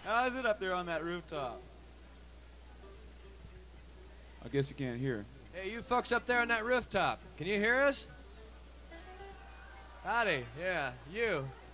How is it up there on that rooftop? I guess you can't hear. Hey, you folks up there on that rooftop, can you hear us? Howdy, yeah, you.